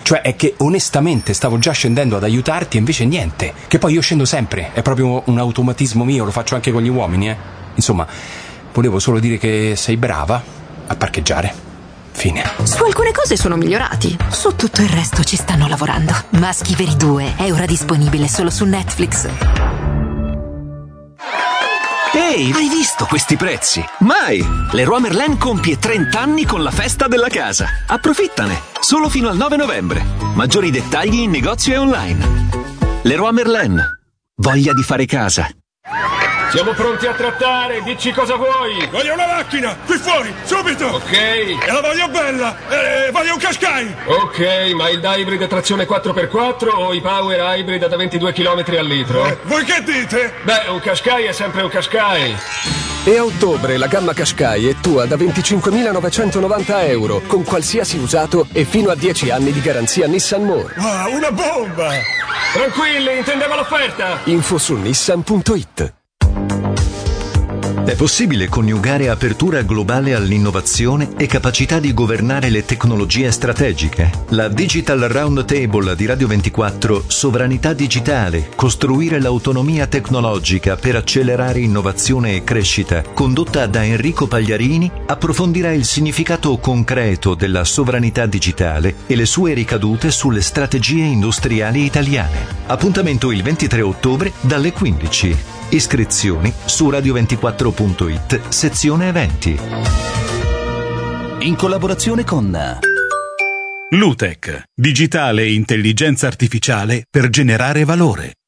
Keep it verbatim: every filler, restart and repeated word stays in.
Cioè è che onestamente stavo già scendendo ad aiutarti e invece niente. Che poi io scendo sempre, è proprio un automatismo mio, lo faccio anche con gli uomini, eh. Insomma, volevo solo dire che sei brava a parcheggiare. Fine. Su alcune cose sono migliorati, su tutto il resto ci stanno lavorando. Maschi Veri due è ora disponibile solo su Netflix. Ehi, hai visto questi prezzi? Mai! Leroy Merlin compie trenta anni con la festa della casa. Approfittane! Solo fino al nove novembre. Maggiori dettagli in negozio e online. Leroy Merlin. Voglia di fare casa. Siamo pronti a trattare, dici cosa vuoi. Voglio una macchina, qui fuori, subito. Ok. E la voglio bella, e voglio un Qashqai. Ok, ma il hybrid a trazione quattro per quattro o i power hybrid da ventidue chilometri al litro? Eh, voi che dite? Beh, un Qashqai è sempre un Qashqai. E a ottobre la gamma Qashqai è tua da venticinquemilanovecentovananta euro, con qualsiasi usato e fino a dieci anni di garanzia Nissan More. Wow, una bomba! Tranquilli, intendevo l'offerta. Info su nissan punto it. È possibile coniugare apertura globale all'innovazione e capacità di governare le tecnologie strategiche? La Digital Roundtable di Radio ventiquattro, Sovranità digitale, costruire l'autonomia tecnologica per accelerare innovazione e crescita, condotta da Enrico Pagliarini, approfondirà il significato concreto della sovranità digitale e le sue ricadute sulle strategie industriali italiane. Appuntamento il ventitré ottobre dalle quindici. Iscrizioni su radio ventiquattro punto it, sezione eventi. In collaborazione con Lutech, digitale e intelligenza artificiale per generare valore.